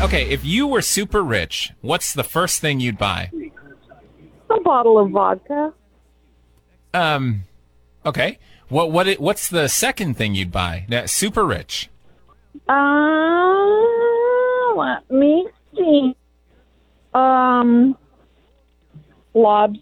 Okay, if you were super rich, what's the first thing you'd buy? A bottle of vodka. Okay. What's the second thing you'd buy? Super rich. Let me see. Lobster.